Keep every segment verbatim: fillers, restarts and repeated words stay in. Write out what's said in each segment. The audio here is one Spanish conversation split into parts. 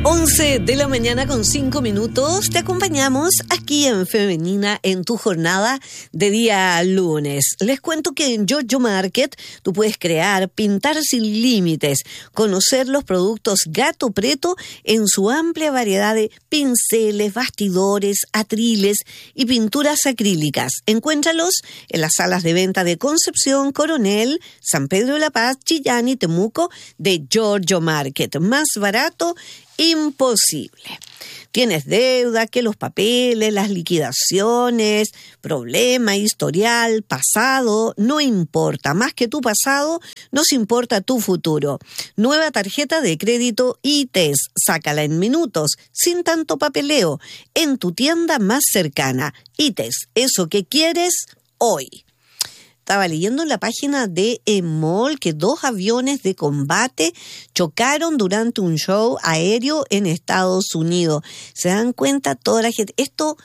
once de la mañana con cinco minutos. Te acompañamos aquí en Femenina en tu jornada de día lunes. Les cuento que en Giorgio Market tú puedes crear, pintar sin límites, conocer los productos Gato Preto en su amplia variedad de pinceles, bastidores, atriles y pinturas acrílicas. Encuéntralos en las salas de venta de Concepción, Coronel, San Pedro de la Paz, Chillán y Temuco de Giorgio Market. Más barato imposible. Tienes deuda, que los papeles, las liquidaciones, problema, historial, pasado, no importa. Más que tu pasado, nos importa tu futuro. Nueva tarjeta de crédito I T E S. Sácala en minutos, sin tanto papeleo, en tu tienda más cercana. I T E S, eso que quieres hoy. Estaba leyendo en la página de EMOL que dos aviones de combate chocaron durante un show aéreo en Estados Unidos. ¿Se dan cuenta toda la gente? Esto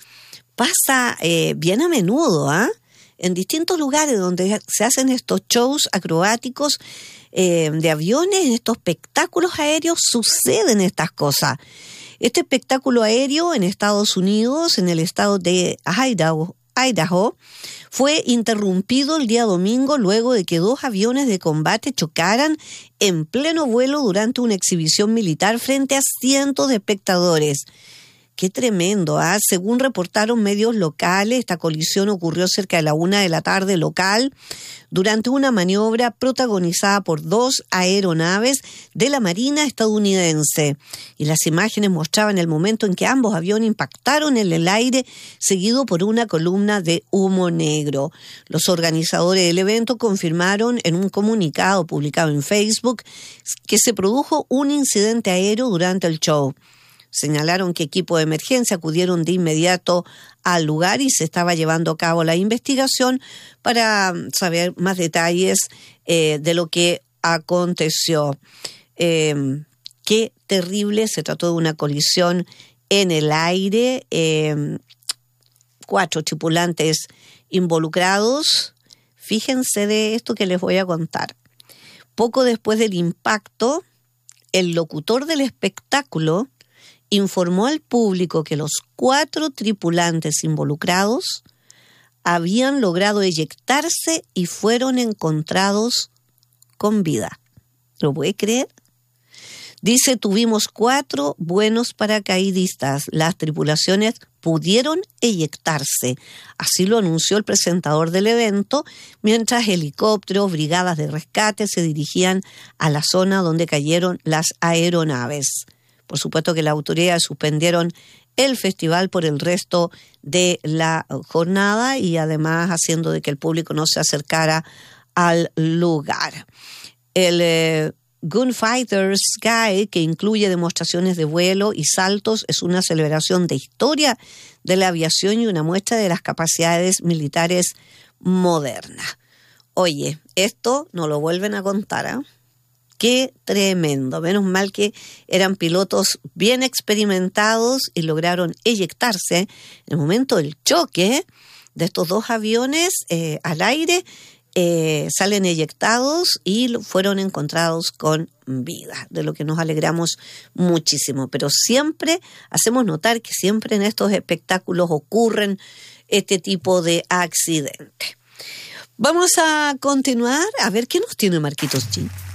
pasa eh, bien a menudo, ¿ah? ¿eh? En distintos lugares donde se hacen estos shows acrobáticos eh, de aviones, en estos espectáculos aéreos, suceden estas cosas. Este espectáculo aéreo en Estados Unidos, en el estado de Idaho, Idaho, fue interrumpido el día domingo luego de que dos aviones de combate chocaran en pleno vuelo durante una exhibición militar frente a cientos de espectadores. Qué tremendo, ¿ah? ¿eh? Según reportaron medios locales, esta colisión ocurrió cerca de la una de la tarde local durante una maniobra protagonizada por dos aeronaves de la Marina estadounidense. Y las imágenes mostraban el momento en que ambos aviones impactaron en el aire, seguido por una columna de humo negro. Los organizadores del evento confirmaron en un comunicado publicado en Facebook que se produjo un incidente aéreo durante el show. Señalaron que equipos de emergencia acudieron de inmediato al lugar y se estaba llevando a cabo la investigación para saber más detalles eh, de lo que aconteció. Eh, qué terrible, se trató de una colisión en el aire, eh, cuatro tripulantes involucrados. Fíjense de esto que les voy a contar. Poco después del impacto, el locutor del espectáculo informó al público que los cuatro tripulantes involucrados habían logrado eyectarse y fueron encontrados con vida. ¿Lo puede creer? Dice, tuvimos cuatro buenos paracaidistas. Las tripulaciones pudieron eyectarse. Así lo anunció el presentador del evento, mientras helicópteros, brigadas de rescate se dirigían a la zona donde cayeron las aeronaves. Por supuesto que las autoridades suspendieron el festival por el resto de la jornada y además haciendo de que el público no se acercara al lugar. El eh, Gunfighter Sky, que incluye demostraciones de vuelo y saltos, es una celebración de historia de la aviación y una muestra de las capacidades militares modernas. Oye, esto no lo vuelven a contar, ¿eh? Qué tremendo. Menos mal que eran pilotos bien experimentados y lograron eyectarse en el momento del choque de estos dos aviones eh, al aire. Eh, salen eyectados y fueron encontrados con vida, de lo que nos alegramos muchísimo. Pero siempre hacemos notar que siempre en estos espectáculos ocurren este tipo de accidentes. Vamos a continuar a ver qué nos tiene Marquitos G.